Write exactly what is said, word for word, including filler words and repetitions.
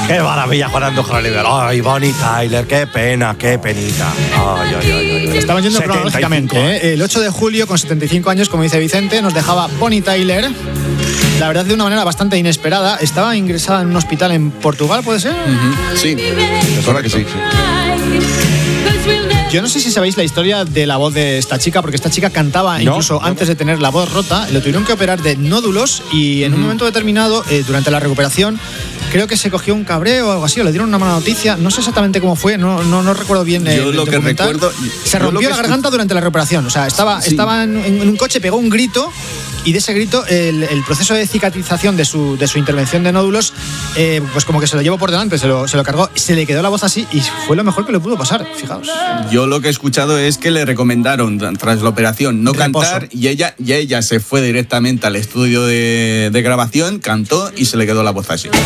Qué maravilla Juan Andújar Oliver. Ay, Bonnie Tyler, qué pena, qué penita. Ay, ay, ay, ay. Estaban yendo setenta y cinco cronológicamente, ¿eh? El ocho de julio, con setenta y cinco años, como dice Vicente, nos dejaba Bonnie Tyler. La verdad, de una manera bastante inesperada. Estaba ingresada en un hospital en Portugal, ¿puede ser? Uh-huh. Sí, recuerda que sí, sí. Yo no sé si sabéis la historia de la voz de esta chica, porque esta chica cantaba no, incluso no. antes de tener la voz rota. Lo tuvieron que operar de nódulos y en uh-huh. un momento determinado, eh, durante la recuperación, creo que se cogió un cabreo o algo así, o le dieron una mala noticia. No sé exactamente cómo fue, no, no, no recuerdo bien. Eh, yo lo que recuerdo... Se rompió la garganta durante la recuperación. O sea, estaba, sí. estaba en, en un coche, pegó un grito. Y de ese grito, el, el proceso de cicatrización de su, de su intervención de nódulos, eh, pues como que se lo llevó por delante, se lo, se lo cargó, se le quedó la voz así y fue lo mejor que le pudo pasar, fijaos. Yo lo que he escuchado es que le recomendaron, tras la operación, no Reposo. cantar y ella, y ella se fue directamente al estudio de, de grabación, cantó y se le quedó la voz así.